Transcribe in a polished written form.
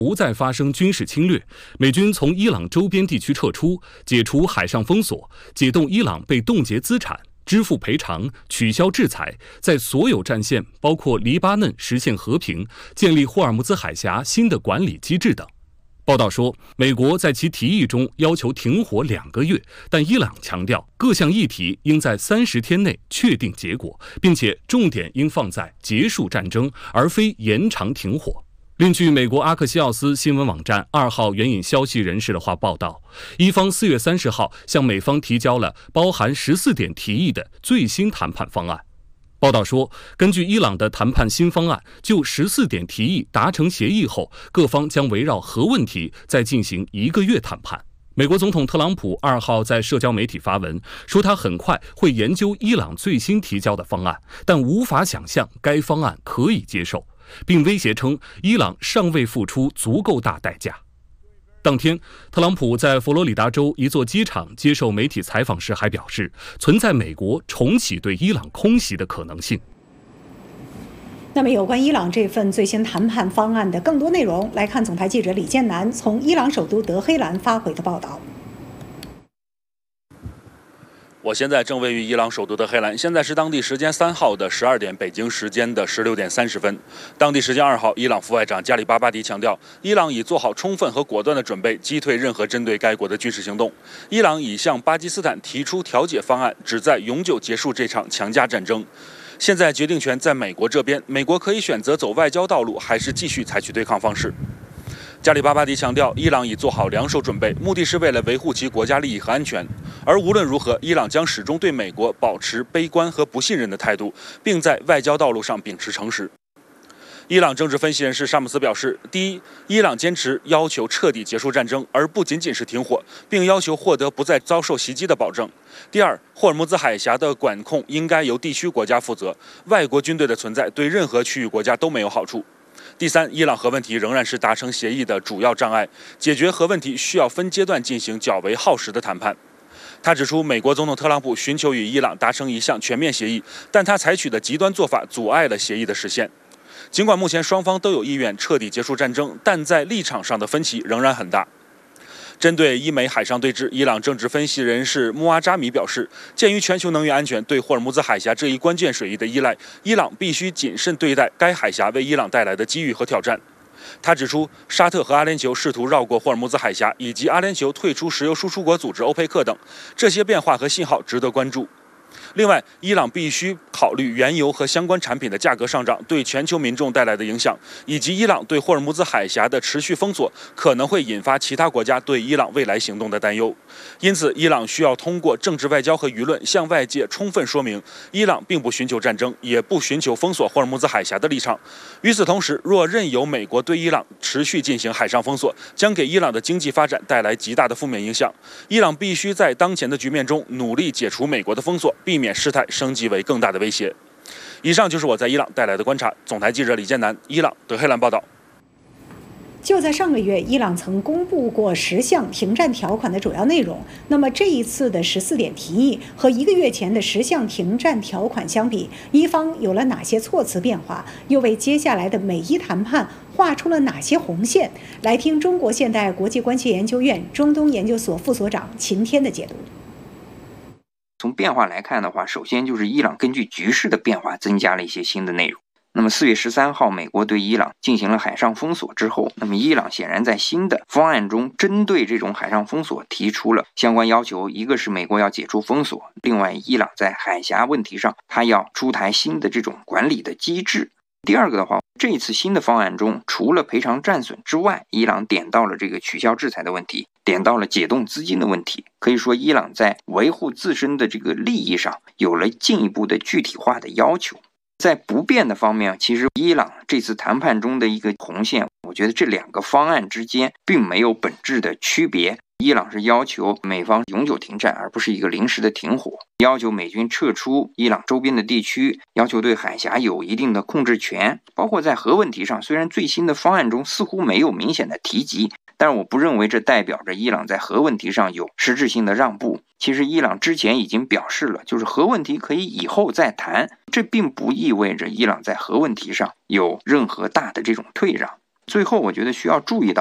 不再发生军事侵略，美军从伊朗周边地区撤出，解除海上封锁，解冻伊朗被冻结资产，支付赔偿，取消制裁，在所有战线，包括黎巴嫩实现和平，建立霍尔木兹海峡新的管理机制等。报道说，美国在其提议中要求停火2个月，但伊朗强调各项议题应在30天内确定结果，并且重点应放在结束战争，而非延长停火。另据美国阿克西奥斯新闻网站2号援引消息人士的话报道，伊方4月30号向美方提交了包含14点提议的最新谈判方案。报道说，根据伊朗的谈判新方案，就14点提议达成协议后，各方将围绕核问题再进行1个月谈判。美国总统特朗普2号在社交媒体发文说，他很快会研究伊朗最新提交的方案，但无法想象该方案可以接受，并威胁称伊朗尚未付出足够大代价。当天，特朗普在佛罗里达州一座机场接受媒体采访时还表示，存在美国重启对伊朗空袭的可能性。 那么，有关伊朗这份最新谈判方案的更多内容，来看总台记者李建南从伊朗首都德黑兰发回的报道。 我现在正位于伊朗首都的黑兰，现在是当地时间3号的12点，北京时间的16点30分。当地时间2号，伊朗副外长加里巴巴迪强调，伊朗已做好充分和果断的准备，击退任何针对该国的军事行动。伊朗已向巴基斯坦提出调解方案，旨在永久结束这场强加战争。现在决定权在美国这边，美国可以选择走外交道路，还是继续采取对抗方式。加里巴巴迪强调，伊朗已做好两手准备，目的是为了维护其国家利益和安全。而无论如何，伊朗将始终对美国保持悲观和不信任的态度，并在外交道路上秉持诚实。伊朗政治分析人士沙姆斯表示，第一，伊朗坚持要求彻底结束战争，而不仅仅是停火，并要求获得不再遭受袭击的保证。第二，霍尔木兹海峡的管控应该由地区国家负责，外国军队的存在对任何区域国家都没有好处。第三，伊朗核问题仍然是达成协议的主要障碍，解决核问题需要分阶段进行较为耗时的谈判。他指出，美国总统特朗普寻求与伊朗达成一项全面协议，但他采取的极端做法阻碍了协议的实现。尽管目前双方都有意愿彻底结束战争，但在立场上的分歧仍然很大。针对伊美海上对峙，伊朗政治分析人士穆阿扎米表示，鉴于全球能源安全对霍尔木兹海峡这一关键水域的依赖，伊朗必须谨慎对待该海峡为伊朗带来的机遇和挑战。他指出，沙特和阿联酋试图绕过霍尔木兹海峡，以及阿联酋退出石油输出国组织欧佩克等，这些变化和信号值得关注。另外，伊朗必须考虑原油和相关产品的价格上涨对全球民众带来的影响，以及伊朗对霍尔木兹海峡的持续封锁可能会引发其他国家对伊朗未来行动的担忧。因此，伊朗需要通过政治外交和舆论向外界充分说明，伊朗并不寻求战争，也不寻求封锁霍尔木兹海峡的立场。与此同时，若任由美国对伊朗持续进行海上封锁，将给伊朗的经济发展带来极大的负面影响。伊朗必须在当前的局面中努力解除美国的封锁，避免事态升级为更大的威胁。以上就是我在伊朗带来的观察。总台记者李建南，伊朗德黑兰报道。 就在上个月，伊朗曾公布过10项停战条款的主要内容。那么这一次的14点提议和1个月前的10项停战条款相比，伊方有了哪些措辞变化？又为接下来的美伊谈判画出了哪些红线？来听中国现代国际关系研究院中东研究所副所长秦天的解读。 从变化来看的话，首先就是伊朗根据局势的变化增加了一些新的内容。那么4月13号，美国对伊朗进行了海上封锁之后，那么伊朗显然在新的方案中针对这种海上封锁提出了相关要求，一个是美国要解除封锁，另外伊朗在海峡问题上它要出台新的这种管理的机制。第二个的话，这次新的方案中，除了赔偿战损之外，伊朗点到了这个取消制裁的问题，点到了解冻资金的问题。可以说，伊朗在维护自身的这个利益上有了进一步的具体化的要求。在不变的方面，其实伊朗这次谈判中的一个红线，我觉得这两个方案之间并没有本质的区别。伊朗是要求美方永久停战，而不是一个临时的停火，要求美军撤出伊朗周边的地区，要求对海峡有一定的控制权。包括在核问题上，虽然最新的方案中似乎没有明显的提及，但是我不认为这代表着伊朗在核问题上有实质性的让步。其实伊朗之前已经表示了，就是核问题可以以后再谈，这并不意味着伊朗在核问题上有任何大的这种退让。 最后，我觉得需要注意到